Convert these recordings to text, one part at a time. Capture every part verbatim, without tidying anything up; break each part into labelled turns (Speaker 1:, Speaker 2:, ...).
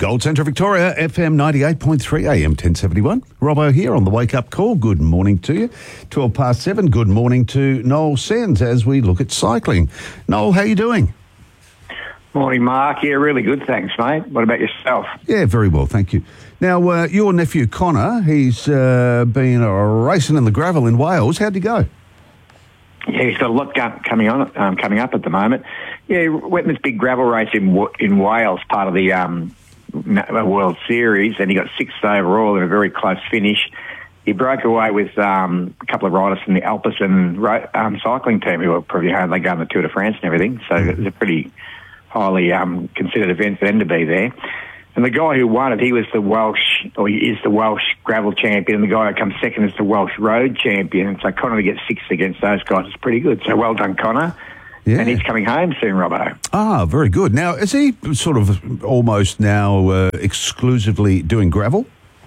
Speaker 1: Gold Centre Victoria, F M ninety-eight point three, A M ten seventy-one. Robbo here on the wake-up call. Good morning to you. twelve past seven, good morning to Noel Sens as we look at cycling. Noel, how you doing?
Speaker 2: Morning, Mark. Yeah, really good, thanks, mate. What about yourself?
Speaker 1: Yeah, very well, thank you. Now, uh, your nephew Connor, he's uh, been uh, racing in the gravel in Wales. How'd he go?
Speaker 2: Yeah, he's got a lot go- coming on, um, coming up at the moment. Yeah, he went in this big gravel race in in Wales, part of the um, World Series, and he got sixth overall in a very close finish. He broke away with um, a couple of riders from the Alpecin um, cycling team who were probably home. They go on the Tour de France and everything, so it was a pretty highly um, considered event for them to be there. And the guy who won it, he was the Welsh, or he is the Welsh gravel champion, and the guy who comes second is the Welsh road champion. And so Connor to get sixth against those guys is pretty good. So well done, Connor. Yeah. And he's coming home soon, Robbo.
Speaker 1: Ah, very good. Now, is he sort of almost now uh, exclusively doing gravel?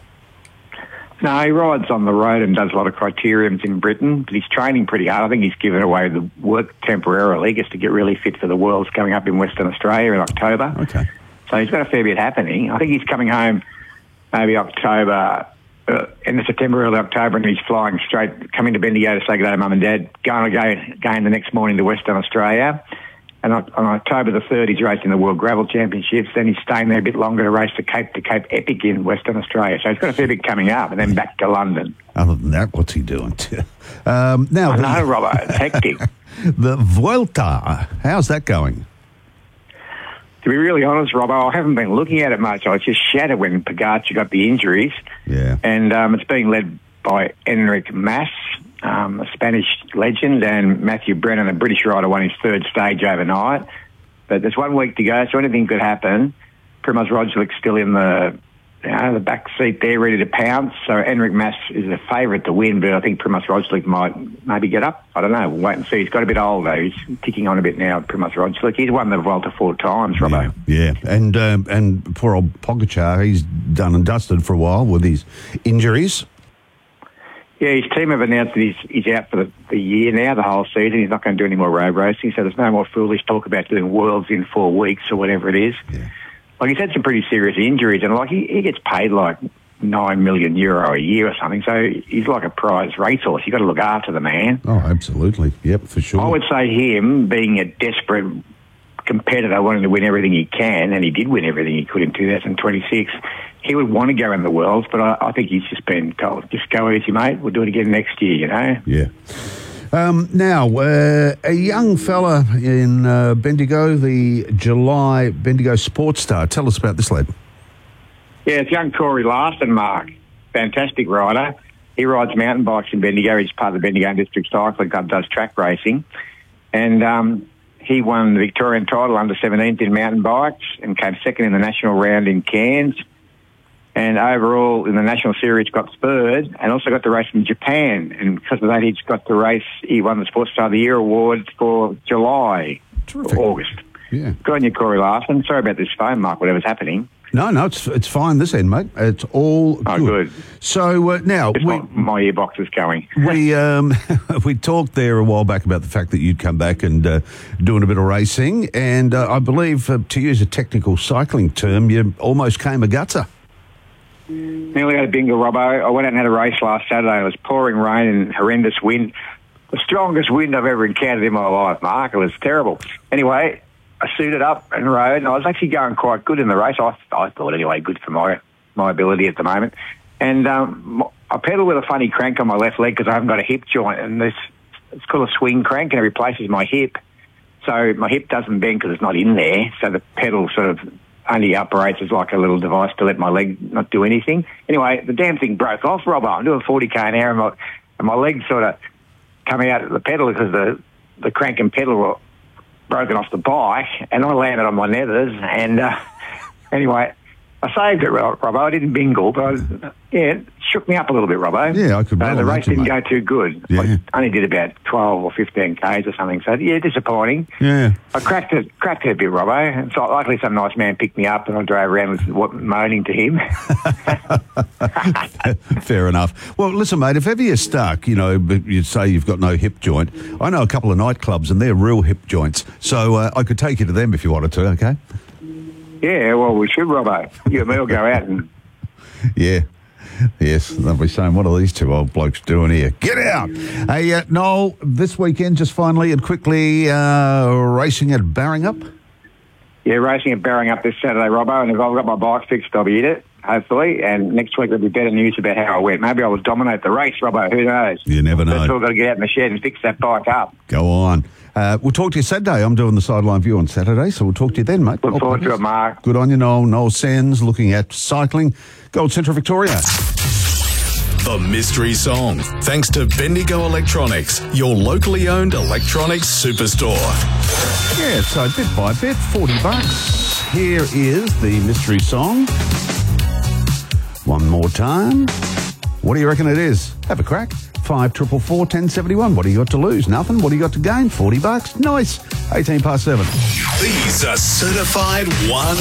Speaker 2: No, he rides on the road and does a lot of criteriums in Britain, but he's training pretty hard. I think he's given away the work temporarily just to get really fit for the Worlds coming up in Western Australia in October.
Speaker 1: Okay.
Speaker 2: So he's got a fair bit happening. I think he's coming home maybe October, uh, end of September, early October, and he's flying straight, coming to Bendigo to say good day to Mum and Dad, going again, going the next morning to Western Australia. And on, on October the third, he's racing the World Gravel Championships. Then he's staying there a bit longer to race the Cape to Cape Epic in Western Australia. So he's got a fair bit coming up, and then back to London.
Speaker 1: Other than that, what's he doing? um, now,
Speaker 2: I know, Robbo, it's hectic.
Speaker 1: The Vuelta, how's that going?
Speaker 2: To be really honest, Robbo, I haven't been looking at it much. I was just shattered when Pogacar got the injuries.
Speaker 1: Yeah.
Speaker 2: And um, it's being led by Enric Mas, um, a Spanish legend, and Matthew Brennan, a British rider, won his third stage overnight. But there's one week to go, so anything could happen. Primoz Roglic's still in the you know, the back seat there, ready to pounce. So Enric Mas is a favourite to win, but I think Primoz Roglic might maybe get up. I don't know. We'll wait and see. He's got a bit older. He's ticking on a bit now, Primoz Roglic. He's won the Vuelta four times, Robbo.
Speaker 1: Yeah, yeah. And, um, and poor old Pogacar, he's done and dusted for a while with his injuries.
Speaker 2: Yeah, his team have announced that he's, he's out for the, the year now, the whole season. He's not going to do any more road racing, so there's no more foolish talk about doing Worlds in four weeks or whatever it is.
Speaker 1: Yeah.
Speaker 2: Like, he's had some pretty serious injuries, and like he, he gets paid like nine million euro a year or something, so he's like a prize racehorse. You've got to look after the man.
Speaker 1: Oh, absolutely. Yep, for sure.
Speaker 2: I would say him, being a desperate competitor, wanting to win everything he can, and he did win everything he could in two thousand twenty-six, he would want to go in the Worlds, but I, I think he's just been told, just go easy, mate. We'll do it again next year, you know?
Speaker 1: Yeah. Um, now, uh, a young fella in uh, Bendigo, the July Bendigo Sports Star. Tell us about this lad.
Speaker 2: Yeah, it's young Corey Larson, Mark. Fantastic rider. He rides mountain bikes in Bendigo. He's part of the Bendigo District Cycling Club, does track racing. And um, he won the Victorian title under seventeenth in mountain bikes and came second in the national round in Cairns. And overall, in the National Series, got third, and also got the race in Japan. And because of that, he's got the race. He won the Sports Star of the Year award for July,
Speaker 1: Terrific.
Speaker 2: or August.
Speaker 1: Yeah.
Speaker 2: Good on you, Corey Larson. Sorry about this phone, Mark, whatever's happening.
Speaker 1: No, no, it's it's fine this end, mate. It's all good.
Speaker 2: Oh, good.
Speaker 1: So uh, now
Speaker 2: Just
Speaker 1: we,
Speaker 2: my, my earbox is going.
Speaker 1: we um we talked there a while back about the fact that you'd come back and uh, doing a bit of racing, and uh, I believe uh, to use a technical cycling term, you almost came a gutter.
Speaker 2: Nearly had a bingo, Robbo. I went out and had a race last Saturday. It was pouring rain and horrendous wind. The strongest wind I've ever encountered in my life, Mark. It was terrible. Anyway, I suited up and rode, and I was actually going quite good in the race. I, I thought anyway, good for my my ability at the moment. And um, I pedal with a funny crank on my left leg because I haven't got a hip joint, and this it's called a swing crank, and it replaces my hip. So my hip doesn't bend because it's not in there, so the pedal sort of only operates as like a little device to let my leg not do anything. Anyway, the damn thing broke off, Robbo. I'm doing forty k an hour, and my, and my legs sort of coming out of the pedal because the, the crank and pedal were broken off the bike, and I landed on my nethers, and uh, anyway, I saved it, Robbo. I didn't bingle, but I, yeah, it shook me up a little bit, Robbo.
Speaker 1: Yeah, I could well
Speaker 2: uh, The race
Speaker 1: imagine,
Speaker 2: didn't
Speaker 1: mate.
Speaker 2: go too good.
Speaker 1: Yeah.
Speaker 2: I only did about twelve or fifteen k's or something, so yeah, disappointing.
Speaker 1: Yeah.
Speaker 2: I cracked it, cracked it a bit, Robbo, and so luckily some nice man picked me up, and I drove around with what, moaning to him.
Speaker 1: Fair enough. Well, listen, mate, if ever you're stuck, you know, but you say you've got no hip joint, I know a couple of nightclubs and they're real hip joints, so uh, I could take you to them if you wanted to, okay?
Speaker 2: Yeah, well, we should, Robbo. You and me will go out and...
Speaker 1: Yeah. Yes, they'll be saying, what are these two old blokes doing here? Get out! Hey, uh, Noel, this weekend, just finally and quickly, uh, racing at Barringup?
Speaker 2: Yeah, racing at Barringup this Saturday, Robbo, and if I've got my bike fixed, I'll be in it, hopefully, and next week there'll be better news about how I went. Maybe I will dominate the race, Robbo, who knows?
Speaker 1: You never know.
Speaker 2: That's all got to get out in the shed and fix that bike up.
Speaker 1: Go on. Uh, we'll talk to you Saturday. I'm doing the sideline view on Saturday, so we'll talk to you then, mate.
Speaker 2: Look forward to it, Mark.
Speaker 1: Good on you, Noel. Noel Sands looking at cycling. Gold Central Victoria.
Speaker 3: The Mystery Song. Thanks to Bendigo Electronics, your locally owned electronics superstore.
Speaker 1: Yeah, so bit by bit, forty bucks. Here is the Mystery Song. One more time. What do you reckon it is? Have a crack. Five triple four ten seventy one. What do you got to lose? Nothing. What do you got to gain? Forty bucks. Nice. Eighteen past seven.
Speaker 3: These are certified one